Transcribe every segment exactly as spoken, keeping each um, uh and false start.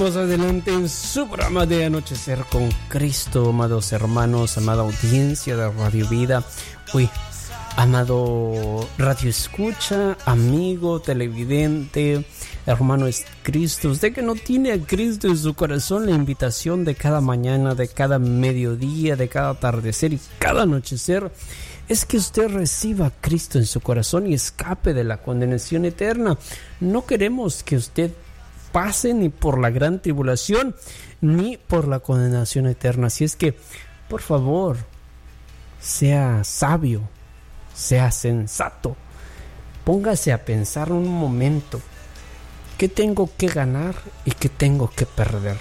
Adelante en su programa de Anochecer con Cristo, amados hermanos, amada audiencia de Radio Vida. Uy, amado radio escucha, amigo televidente, hermano es Cristo. Usted que no tiene a Cristo en su corazón, la invitación de cada mañana, de cada mediodía, de cada atardecer y cada anochecer es que usted reciba a Cristo en su corazón y escape de la condenación eterna. No queremos que usted pase ni por la gran tribulación ni por la condenación eterna. Así es que, por favor, sea sabio, sea sensato, póngase a pensar un momento: ¿qué tengo que ganar y qué tengo que perder?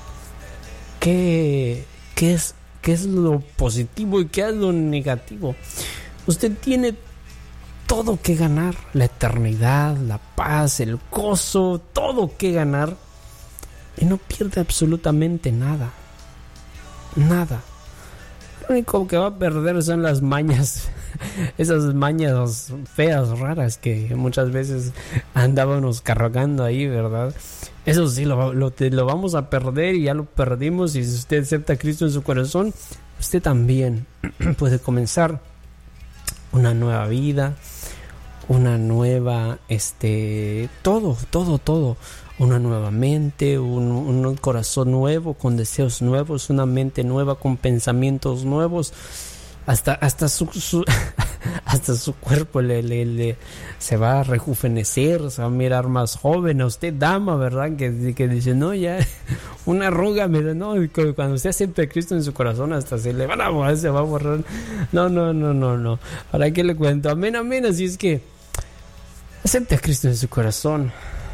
¿Qué, qué es, qué es lo positivo y qué es lo negativo? Usted tiene todo que ganar, la eternidad, la paz, el gozo, todo que ganar, y no pierde absolutamente nada, nada. Lo único que va a perder son las mañas, esas mañas feas, raras que muchas veces andábamos cargando ahí, ¿verdad? Eso sí, lo, lo, lo vamos a perder y ya lo perdimos. Y si usted acepta a Cristo en su corazón, usted también puede comenzar una nueva vida, una nueva, este, todo, todo, todo, una nueva mente, un, un corazón nuevo, con deseos nuevos, una mente nueva, con pensamientos nuevos, hasta, hasta su, su hasta su cuerpo le, le, le, se va a rejuvenecer, se va a mirar más joven. A usted, dama, ¿verdad? Que, que dice, no, ya, una arruga, mira, no, cuando usted acepta a Cristo en su corazón, hasta se le van a borrar, se va a borrar. No, no, no, no, no. ¿Para qué le cuento? Amén, amén. Así es que acepte a Cristo en su corazón.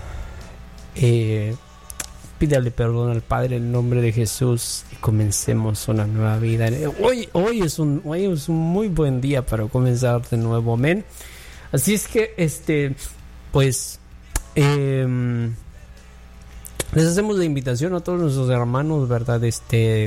Eh, pídale perdón al Padre en el nombre de Jesús y comencemos una nueva vida. Hoy, hoy, es un, hoy es un muy buen día para comenzar de nuevo. Amén. Así es que, este, pues, eh, les hacemos la invitación a todos nuestros hermanos, ¿verdad? Este,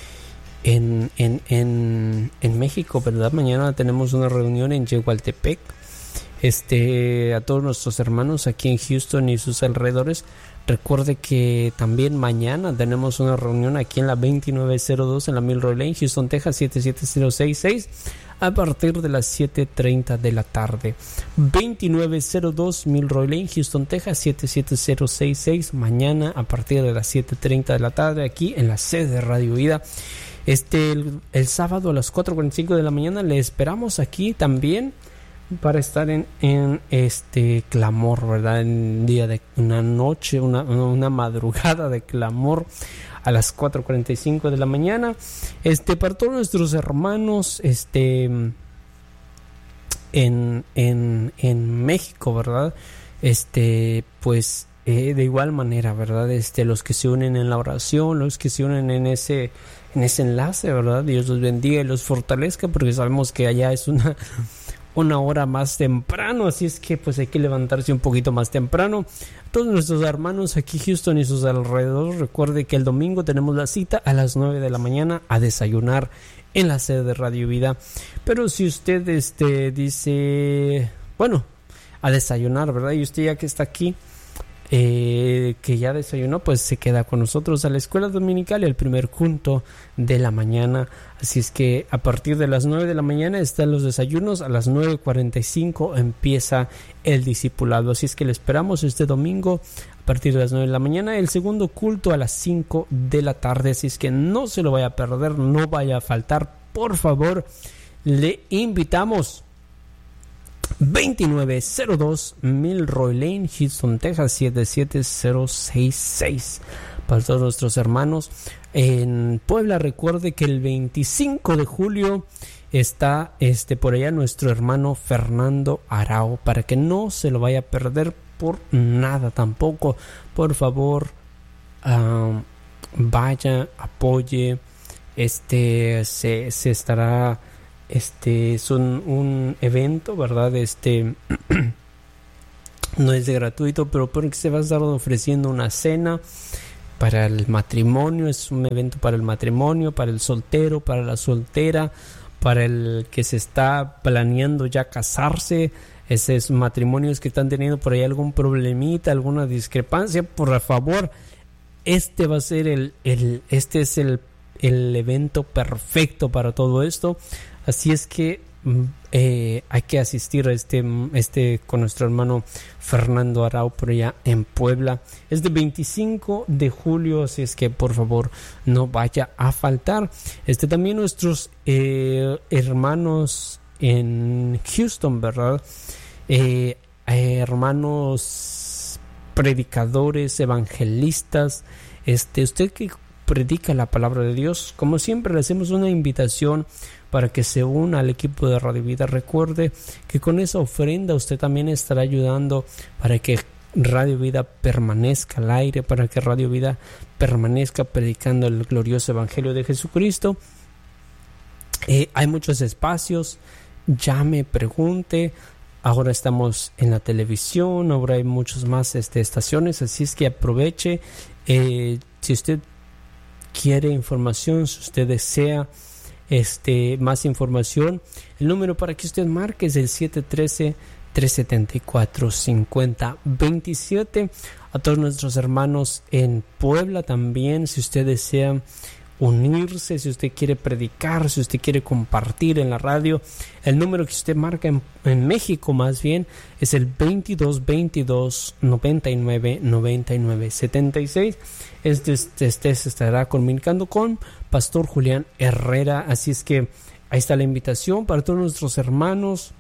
en, en, en, en México, ¿verdad? Mañana tenemos una reunión en Yehualtepec. Este, a todos nuestros hermanos aquí en Houston y sus alrededores, recuerde que también mañana tenemos una reunión aquí en la veintinueve cero dos en la Milroy Lane, Houston, Texas siete siete cero seis seis, a partir de las siete treinta de la tarde. veintinueve cero dos Milroy Lane, Houston, Texas siete siete cero seis seis, mañana a partir de las siete treinta de la tarde aquí en la sede de Radio Vida. Este, el, el sábado a las cuatro cuarenta y cinco de la mañana le esperamos aquí también para estar en, en este clamor, ¿verdad? En día de una noche, una, una madrugada de clamor a las cuatro cuarenta y cinco de la mañana. Este, para todos nuestros hermanos, este, en, en, en México, ¿verdad? Este, pues, eh, de igual manera, ¿verdad? Este, los que se unen en la oración, los que se unen en ese, en ese enlace, ¿verdad? Dios los bendiga y los fortalezca, porque sabemos que allá es una una hora más temprano, así es que pues hay que levantarse un poquito más temprano. Todos nuestros hermanos aquí Houston y sus alrededores, recuerde que el domingo tenemos la cita a las nueve de la mañana a desayunar en la sede de Radio Vida. Pero si usted este dice, bueno, a desayunar, ¿verdad? Y usted ya que está aquí, eh, que ya desayunó, pues se queda con nosotros a la escuela dominical y el primer culto de la mañana. Así es que a partir de las nueve de la mañana están los desayunos, a las nueve cuarenta y cinco empieza el discipulado. Así es que le esperamos este domingo a partir de las nueve de la mañana, el segundo culto a las cinco de la tarde. Así es que no se lo vaya a perder, no vaya a faltar, por favor, le invitamos. veintinueve cero dos Milroy Lane, Houston, Texas siete siete cero seis seis. Para todos nuestros hermanos en Puebla, recuerde que el veinticinco de julio está este por allá nuestro hermano Fernando Arao, para que no se lo vaya a perder por nada tampoco. Por favor, um, vaya, apoye. Este se, se estará Este es un, un evento, ¿verdad? Este no es gratuito, pero porque se va a estar ofreciendo una cena para el matrimonio. Es un evento para el matrimonio, para el soltero, para la soltera, para el que se está planeando ya casarse. Esos matrimonios que están teniendo por ahí algún problemita, alguna discrepancia, por favor, este va a ser el, el este es el, el evento perfecto para todo esto. Así es que eh, hay que asistir a este, este con nuestro hermano Fernando Arau por allá en Puebla. Es del veinticinco de julio, así es que por favor no vaya a faltar. Este también nuestros eh, hermanos en Houston, ¿verdad? Eh, eh, hermanos predicadores, evangelistas, este, usted que predica la palabra de Dios, como siempre le hacemos una invitación para que se una al equipo de Radio Vida. Recuerde que con esa ofrenda usted también estará ayudando para que Radio Vida permanezca al aire, para que Radio Vida permanezca predicando el glorioso evangelio de Jesucristo. Eh, hay muchos espacios, llame, pregunte. Ahora estamos en la televisión, ahora hay muchas más este, estaciones, así es que aproveche. Eh, si usted quiere información, si usted desea este, más información, el número para que usted marque es el siete uno tres, tres siete cuatro, cinco cero dos siete. A todos nuestros hermanos en Puebla también, si usted desea unirse, si usted quiere predicar, si usted quiere compartir en la radio, el número que usted marca en, en México más bien es el veintidós veintidós noventa y nueve noventa y nueve setenta y seis. Este, este, este se estará comunicando con Pastor Julián Herrera, así es que ahí está la invitación para todos nuestros hermanos,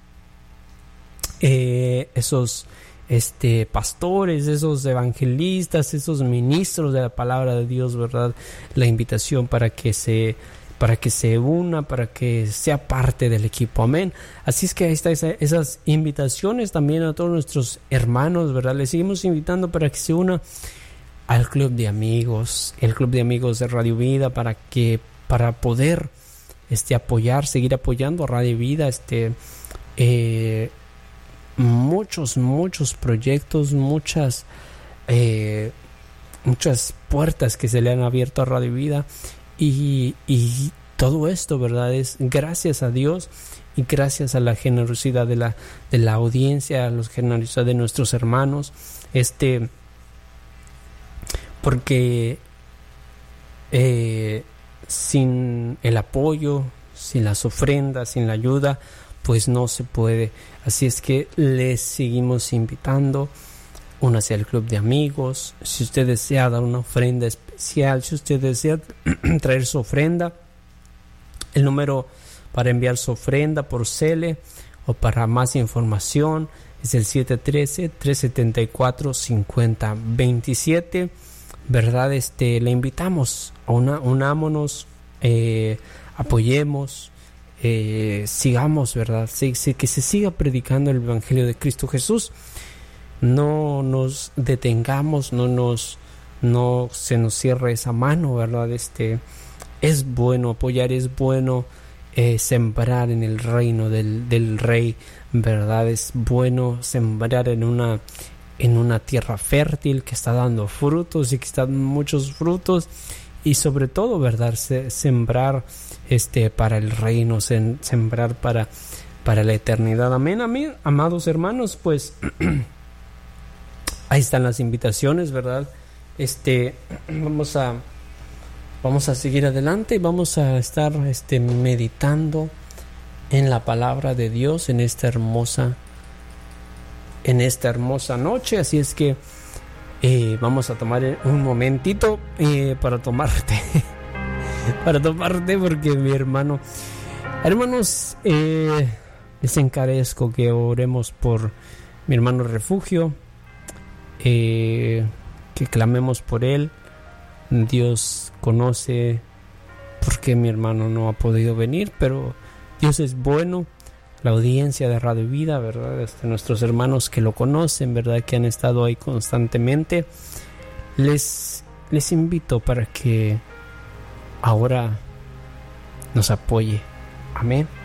eh, esos este pastores, esos evangelistas, esos ministros de la palabra de Dios, ¿verdad? La invitación para que se para que se una, para que sea parte del equipo, amén. Así es que ahí están esa, esas invitaciones también a todos nuestros hermanos, ¿verdad? Les seguimos invitando para que se una al club de amigos, el club de amigos de Radio Vida, para que para poder este apoyar, seguir apoyando a Radio Vida, este eh, muchos, muchos proyectos, muchas, eh, muchas puertas que se le han abierto a Radio Vida y, y todo esto, ¿verdad? Es gracias a Dios y gracias a la generosidad de la, de la audiencia, a la generosidad de nuestros hermanos, este, porque eh, sin el apoyo, sin las ofrendas, sin la ayuda, pues no se puede. Así es que les seguimos invitando. Únase al club de amigos. Si usted desea dar una ofrenda especial, si usted desea traer su ofrenda, el número para enviar su ofrenda por Cele o para más información es el siete uno tres, tres siete cuatro, cinco cero dos siete. ¿Verdad? Este, le invitamos a una, unámonos, eh, apoyemos. Eh, sigamos, ¿verdad? Sí, sí, que se siga predicando el Evangelio de Cristo Jesús. No nos detengamos, no nos no se nos cierre esa mano, ¿verdad? Este, es bueno apoyar, es bueno eh, sembrar en el reino del, del Rey, ¿verdad? Es bueno sembrar en una en una tierra fértil que está dando frutos y que está dando muchos frutos. Y sobre todo, ¿verdad? Se, sembrar este para el reino, sem, sembrar para, para la eternidad. Amén, amén. Amados hermanos, pues ahí están las invitaciones, ¿verdad? Este, vamos a vamos a seguir adelante y vamos a estar este meditando en la palabra de Dios en esta hermosa en esta hermosa noche. Así es que Eh, vamos a tomar un momentito eh, para tomarte para tomarte porque mi hermano hermanos eh, les encarezco que oremos por mi hermano Refugio, eh, que clamemos por él. Dios conoce por qué mi hermano no ha podido venir, pero Dios es bueno. La audiencia de Radio Vida, ¿verdad? Este, nuestros hermanos que lo conocen, ¿verdad? Que han estado ahí constantemente. Les, les invito para que ahora nos apoye. Amén.